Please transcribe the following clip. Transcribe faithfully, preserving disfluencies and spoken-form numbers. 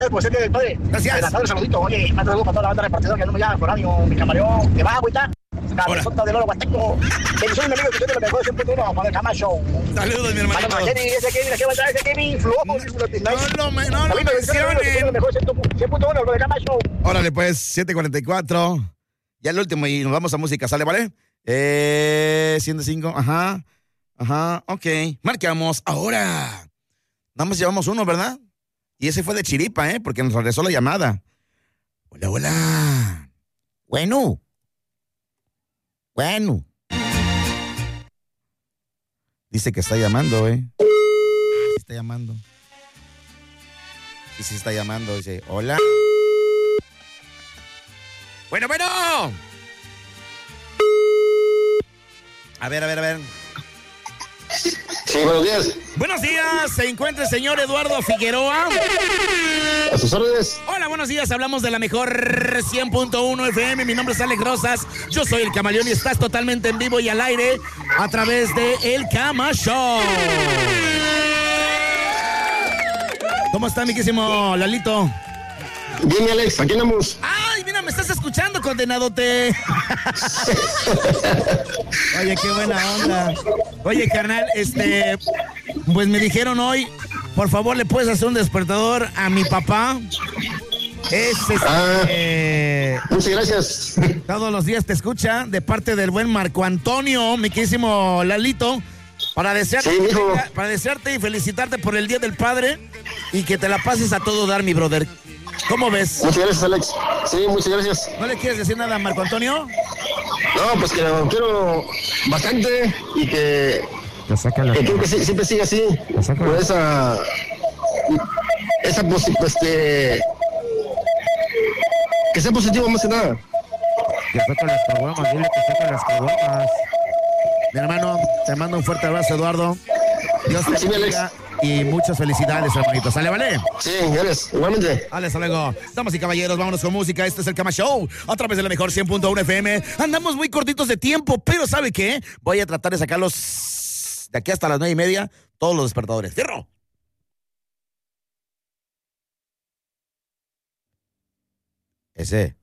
Pues es que, padre, gracias. Adelantado el saludito. Oye, más saludos para toda la banda repartidora que no me llama por radio, mi camaleón, que va, agüita. Cabezota de Lolo Huasteco. Que soy un amigo que tiene lo mejor siempre uno para el Camacho. Saludos, mi hermano. Kevin, ese Kevin, ¿qué va a traer ese Kevin? Flojo. No lo, me, no lo mencionen. Órale, pues, siete cuarenta y cuatro. Ya el último y nos vamos a música, ¿sale, vale? Eh, ciento cinco, ajá. Ajá, ok. Marcamos ahora. Nada más llevamos uno, ¿verdad? Y ese fue de chiripa, ¿eh? Porque nos regresó la llamada. Hola, hola. Bueno. Bueno. Dice que está llamando, ¿eh? Está llamando. Y si está llamando, dice, hola. Bueno, bueno. A ver, a ver, a ver. Sí, buenos días. Buenos días, se encuentra el señor Eduardo Figueroa. A sus órdenes. Hola, buenos días, hablamos de la mejor cien punto uno F M. Mi nombre es Alex Rosas, yo soy el Camaleón y estás totalmente en vivo y al aire a través de El Cama Show. ¿Cómo está, miquísimo Lalito? Bien, Alex, aquí andamos. Ay, mira, me estás escuchando, condenadote. Oye, qué buena onda. Oye, carnal, este, pues me dijeron hoy, por favor, ¿le puedes hacer un despertador a mi papá? Es este, ah, eh, muchas gracias. Todos los días te escucha de parte del buen Marco Antonio, mi querísimo Lalito, para desearte, sí, mijo. para desearte y felicitarte por el Día del Padre y que te la pases a todo dar, mi brother. ¿Cómo ves? Muchas gracias, Alex. Sí, muchas gracias. ¿No le quieres decir nada a Marco Antonio? No, pues que lo quiero bastante y que, que quiero que sí, siempre siga así, con esa, esa posi- este, que sea positivo más que nada. Que saca las caguamas, dile que saca las caguamas. Mi hermano, te mando un fuerte abrazo, Eduardo. Dios te sí, bendiga y muchas felicidades, hermanito. ¿Sale, vale? Sí, gracias. Igualmente. Vale, hasta luego. Damas y caballeros, vámonos con música. Este es el Cama Show, a través de la mejor cien punto uno F M. Andamos muy cortitos de tiempo, pero ¿sabe qué? Voy a tratar de sacarlos de aquí hasta las nueve y media, todos los despertadores. ¡Cierro! Ese.